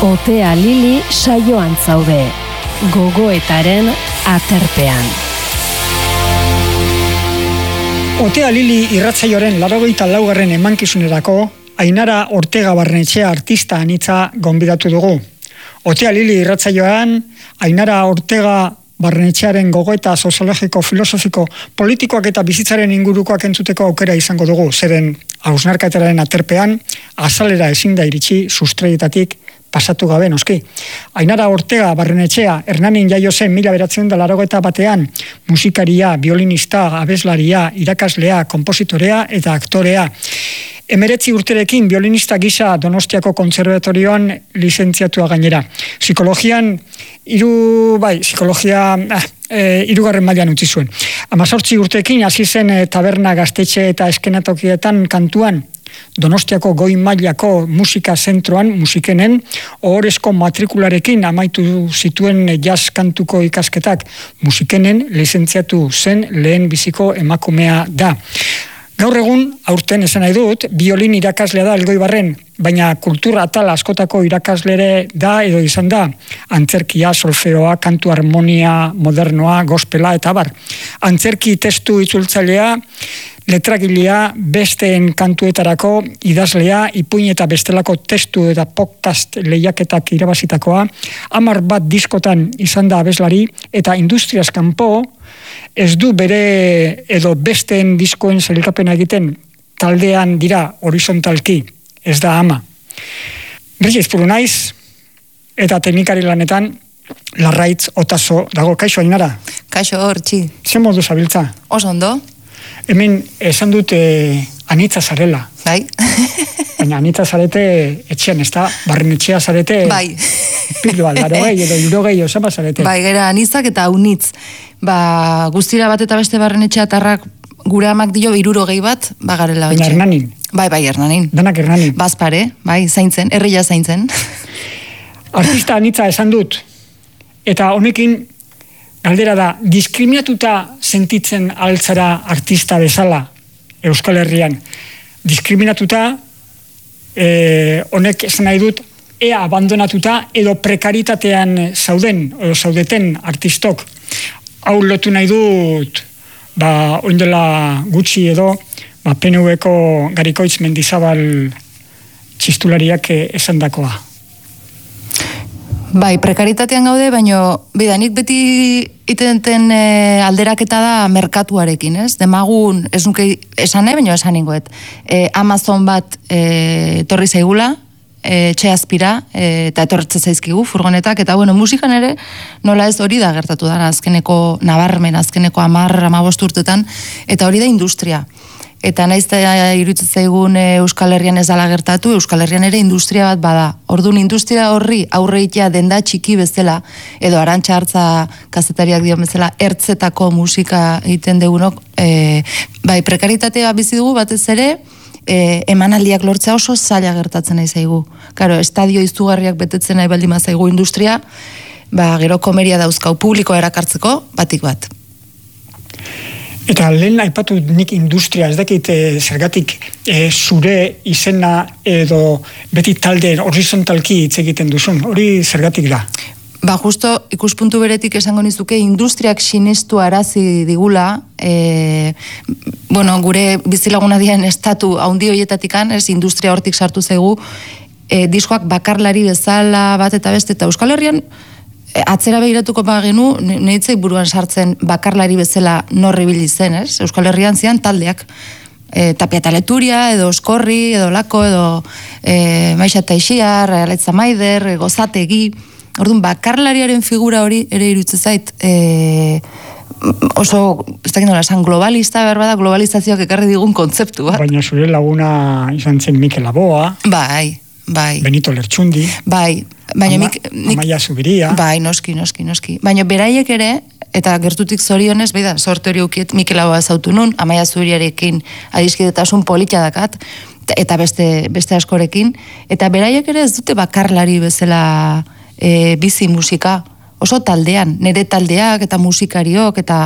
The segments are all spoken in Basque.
Otea Lili saioan zaude, gogoetaren aterpean. Otea Lili irratsaioaren 84. emankizunerako Ainara Ortega Barrenetxea artista anitza gonbidatu dugu. Otea Lili irratsaioan Ainara Ortega Barrenetxearen gogoeta soziologiko, filosofiko, politikoak eta bizitzaren ingurukoak entzuteko aukera izango dugu. Zeren hausnarketaren aterpean azalera ezin da iritsi sustreietatik pasatu gabe noski. Ainara Ortega Barrenetxea Hernanin jaio zen 1981, musikaria, violinista, abeslaria, irakaslea, konpositorea eta aktorea. 19 urterekin violinista gisa Donostiako Kontserbatorioan lizentziatua gainera. Psikologian hirugarren mailan utzi zuen. 18 urterekin hasi zen taberna, gaztetxe eta eskenatokietan kantuan. Donostiako goi mailako musika zentroan, musikenen, ohorezko matrikularekin amaitu zituen jazz kantuko ikasketak. Musikenen lizentziatu zen lehen biziko emakumea da. Gaur egun, aurten esan nahi dut, biolin irakaslea da Elgoibarren, baina kultura atal askotako irakaslere da edo izan da. Antzerkia, solfeoa, kantu harmonia modernoa, gospela eta bar. Antzerki testu itzultzailea, letragilea, besteen kantuetarako idazlea, ipuin eta bestelako testu eta podcast lehiaketak irabazitakoa, 10 diskotan izan da abeslari eta industriaz kanpo ez du bere edo besteen diskoen sailkapena egiten, taldean dira horizontalki, ez da ama. Regis Puru naiz eta teknikari lanetan Larraitz Otaso dago. Kaixo Ainara? Kaixo hortzi. Ze modu zabiltza? Oso ondo. Hemen esan dut anitza zarela. Bai. Baina anitza zarete etxean, ez da? Barrenetxea zarete... Bai. Pildoa, 80 edo 60 osama zarete. Bai, gara anitzak eta unitz. Guztira bat eta beste Barrenetxea tarrak gure amak dio 60 bat, garela baina betxe. Hernanin. Bai, Hernanin. Danak Hernanin. Bazpare, bai, zaintzen, herria zaintzen. Artista anitza esan dut. Eta honekin galdera da, diskriminatuta sentitzen altzara artista bezala Euskal Herrian. Diskriminatuta, honek esan nahi dut, ea abandonatuta edo prekaritatean zaudeten artistok. Hau lotu nahi dut, oindela gutxi edo, PNV-ko Garikoitz Mendizabal txistulariak esandakoa. Bai, prekaritatean gaude, baina nik beti itenten alderaketa da merkatuarekin, ez? Demagun, ez nuke esan nahi, baina esan ningoet. Amazon bat etorri zaigula, etxe azpira, eta etorretze zaizkigu furgonetak, eta musikan ere, nola ez hori da gertatu da, azkeneko nabarmen, azkeneko 10-15 urtetan, eta hori da industria. Eta naiz da iruditzen zaigun Euskal Herrian ez dala gertatu, Euskal Herrian ere industria bat bada. Orduan industria horri aurreitea denda txiki bezala, edo Arantxa Hartza kazetariak dion bezala, ertzetako musika egiten degunok, prekaritatea bizi dugu batez ere, emanaldiak lortzea oso zaila gertatzen nahi zaigu. Karo, estadio izugarriak betetzen nahi baldin mazaigu industria, gero komeria dauzkau publikoa erakartzeko, batik bat. Eta lehen aipatu nik industria, ez dakit zergatik zure izena edo beti talde horizontalki hitz egiten duzun, hori zergatik da? Justo ikuspuntu beretik esango nizuke industriak sinestu arazi digula, gure bizilaguna dien estatu haundi hoietatikan, ez industria hortik sartu zaigu, diskoak bakarlari bezala bat eta beste, eta Euskal Herrian atzera behiratuko bagenu, nehitzei buruan sartzen bakarlari bezala norri zen, ez? Euskal Herrian zian taldeak, Tapia eta Leturia, edo Oskorri, edo Lako, edo Maixa eta Ixiar, Alaitza Maider, Gozategi. Orduan, bakarlariaren figura hori ere irutze zait, oso, ez dakit nola esan, globalista, berbada, globalizazioak ekarri digun kontzeptu bat. Baina zure laguna izan zen Mikel Aboa. Bai. Benito Lertxundi. Baina Amaia Zubiria. Noski. Baina beraiek ere, eta gertutik zorionez, sorte hori ukiet Mikel Aboa ezautu nun, Amaia Zubiriarekin adiskidetasun politia dakat, eta beste askorekin, eta beraiek ere ez dute bakarlari bezala bizi musika. oso taldean, nire taldeak eta musikariok eta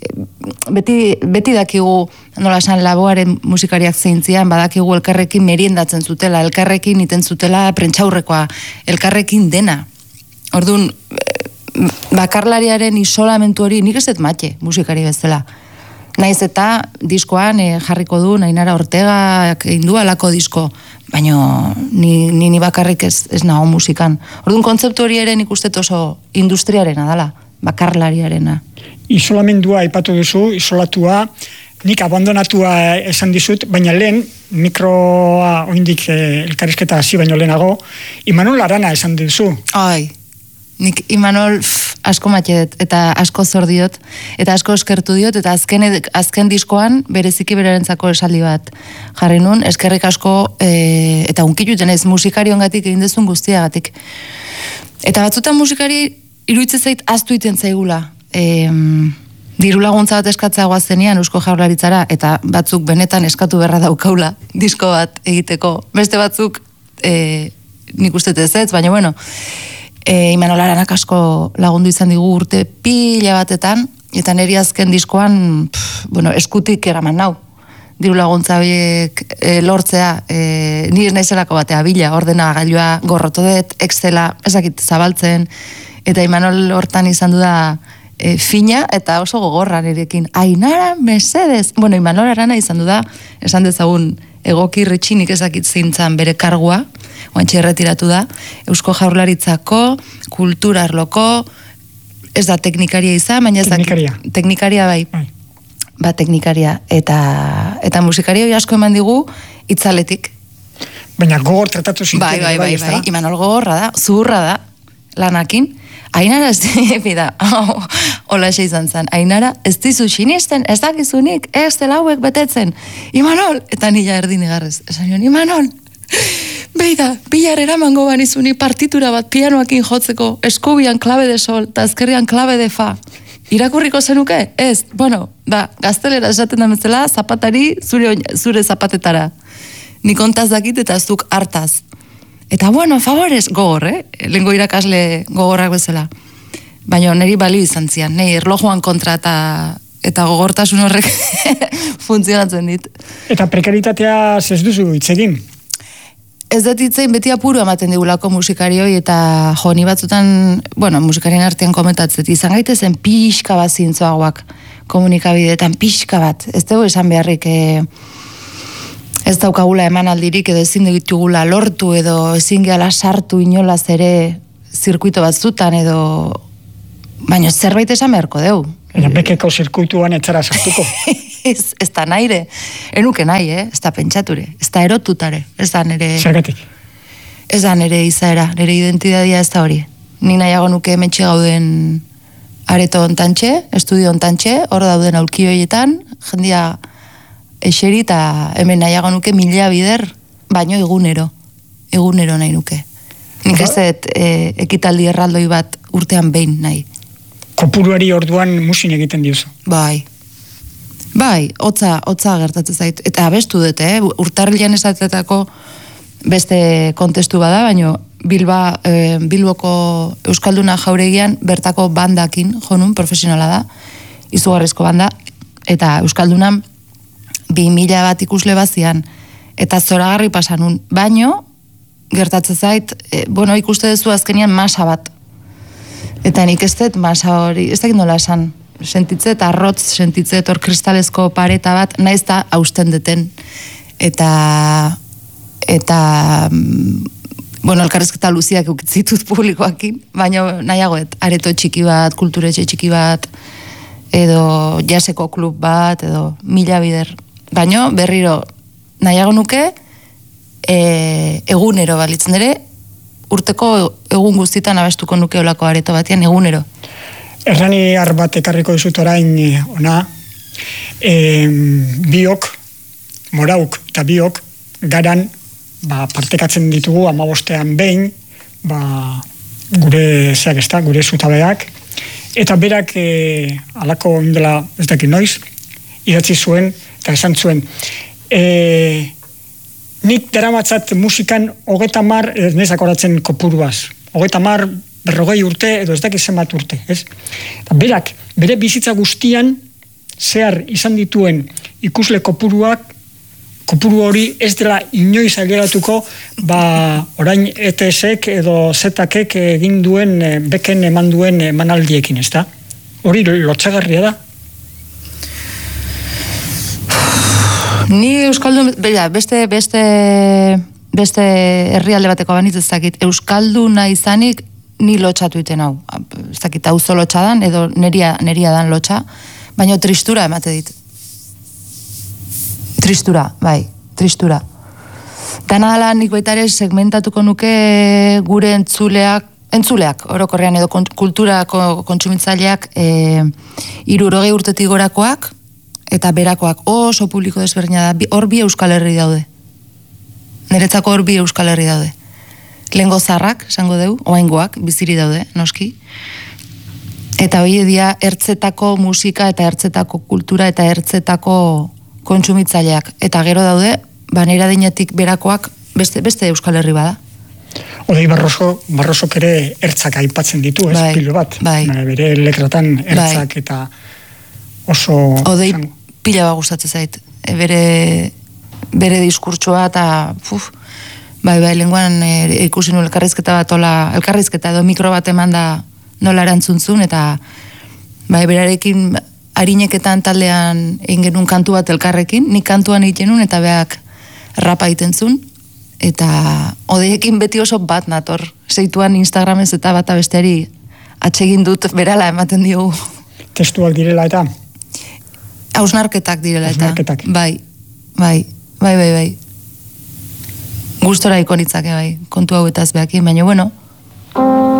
beti dakigu nola esan laboaren musikariak zeintzian, badakigu elkarrekin meriendatzen zutela, elkarrekin iten zutela prentxaurrekoa, elkarrekin dena. Orduan, bakarlariaren isolamentu hori nik ez dut mate musikari bezala. Naiz eta diskoan jarriko du Ainara Ortegak egin du alako disko, baina ni bakarrik ez nago musikan. Orduan kontzeptu hori ere nik uste oso industriarena dela, bakarlariarena. Isolamendua aipatu duzu, isolatua, nik abandonatua esan dizut, baina lehen, mikroa oindik elkarrizketa hasi baino lehenago, Imanol Arana esan duzu. Ai, nik Imanol asko matxedet, eta asko zor diot, eta asko eskertu diot, eta azken diskoan bereziki berarentzako esaldi bat jarri nun, eskerrik asko, eta unkituten ez musikariongatik egin dezun guztiagatik. Eta batzutan musikari iruditzen zait aztu iten zaigula. Diru laguntza bat eskatzea goazenean Eusko Jaurlaritzara, eta batzuk benetan eskatu berra daukaula disko bat egiteko. Beste batzuk nik uste ez, baina bueno, Imanol Aranak asko lagundu izan digu urte pila batetan, eta niri azken diskoan eskutik eraman nau. Diru laguntza horiek lortzea, ni ez naizelako batea bila, ordenagailua gorrotodet, Excela, ezakit zabaltzen, eta Imanol hortan izan du da fina eta oso gogorra nirekin. Ainara, mesedez! Bueno, Imanol Arana izan du da, esan dezagun egoki ritxinik ezakit zintzan bere kargua, oantxe erretiratu da, Eusko Jaurlaritzako, kultura arloko, ez da teknikaria izan, baina ez da... Teknikaria bai. Ba, teknikaria. Eta musikaria hori asko eman digu itzaletik. Baina gogor tratatu zintzen. Bai. Imanol gogorra da, zuhurra da, lanakin. Ainara ez da, hola ese izan zen, Ainara ez dizu sinisten, ez dakizunik, ez dela hauek betetzen. Imanol, eta nila erdin egarrez, esan nion, Imanol, beida, bilar eramango banizuni partitura bat pianoakin jotzeko, eskubian klabe de sol, eta ezkerrian klabe de fa. Irakurriko zenuke? Ez, bueno, gaztelera esaten dametzela, zapatari zure zapatetara. Nik ontaz dakit eta ez duk hartaz. Eta bueno, favorez, gogor, lehenko irakasle gogorrak bezala. Baina niri balio izan zian, niri erlojuan kontra eta gogortasun horrek funtzionatzen dit. Eta prekaritatea ez duzu itzegin? Ez dut itzein beti apuru ematen digulako musikarioi eta ni batzutan, bueno, musikarien artean komentatzet, izan gaitezen pixka bat zintzoagoak komunikabideetan, pixka bat. Ez dugu esan beharrik... ez daukagula eman aldirik edo ezin ditugula lortu edo ezin gehala sartu inolaz ere zirkuito batzutan edo baina zerbait esan beharko deu. Baina bekeko zirkuituan etzara sartuko. Ez da naire, enuke nahi, ez da pentsature, ez da erotutare, ez da nire... Zergatik? Ez da nire izaera, nire identidadia ez da hori. Ni nahiago nuke hementxe gauden areto ontantxe, estudio ontantxe, hor dauden aulkioietan, jendia... eseri eta hemen nahiago nuke 1000 bider, baino egunero nahi nuke. Nik ez dut ekitaldi erraldoi bat urtean behin nahi. Kopuruari orduan musin egiten diozu? Bai, hotza gertatzen zait. Eta abestu dut, urtarrilean esatetako beste kontestu bada, baino Bilboko Euskalduna Jauregian bertako bandakin jonun, profesionala da, izugarrizko banda, eta Euskaldunan 2000 bat ikusle bazian, eta zoragarri pasanun, baino, gertatzen zait, ikuste duzu azkenian masa bat. Eta nik ez dut masa hori, ez dakit nola esan, sentitzet, arrotz sentitzet, hor kristalezko pareta bat, naiz da hausten deten. Eta elkarrizketa luziak eukitzitut publikoakin, baina nahiagoet, areto txiki bat, kulturetxe txiki bat, edo jaseko klub bat, edo 1000 bider. Baina berriro nahiago nuke egunero balitzen ere, urteko egun guztitan abestuko nuke olako areto batean egunero. Errani bat ekarriko dizut orain ona, biok, morauk eta biok, garan partekatzen ditugu 15ean behin, gure zutabeak, eta berak alako indela ez dakit noiz, idatzi zuen, eta esan zuen, nik daramatzat musikan 30, ez nezakoratzen kopuruaz, 30, 40 urte, edo ez dakit zenbat urte, ez? Eta berak, bere bizitza guztian, zehar izan dituen ikusle kopuru hori ez dela inoiz aileratuko, orain ETS-ek edo Z-ek egin duen, beken eman duen emanaldiekin, ez da? Hori lotsagarria da? Ni Euskaldun, beste herrialde bateko banitz ez dakit, Euskalduna izanik ni lotxatu iten hau. Ez dakit, auzo lotxadan, edo neria dan lotxa, baina tristura emate dit. Tristura. Dana dela nik baita ere segmentatuko nuke gure entzuleak, orokorrean edo kulturako kontsumitzaileak 60 urtetik gorakoak, eta berakoak oso publiko desberdina da, hor bi Euskal Herri daude. Niretzako hor bi Euskal Herri daude. Lehengo zarrak, esango deu, oaingoak, biziri daude, noski. Eta hori dia ertzetako musika eta ertzetako kultura eta ertzetako kontsumitzaileak. Eta gero daude, neira dinetik berakoak beste Euskal Herri bada. Odei Barrosok ere ertzak aipatzen ditu, ez pilo bat. Bere letratan ertzak eta oso... Odei pila bat gustatzen zait. Bere diskurtsoa eta... lenguan ikusi nuen elkarrizketa edo mikro bat eman da nola erantzuntzun, eta berarekin harineketan taldean egin genuen kantu bat elkarrekin, nik kantuan egiten nuen eta beak rapa egiten zuen, eta odeiekin beti oso bat nator. Zeituan Instagramez eta bata besteari atsegin dut berala ematen diogu. Testuak direla eta? Hausnarketak direla eta. Hausnarketak. Bai. Gustora ikonitzake bai, kontu hauetaz behakin, baina bueno,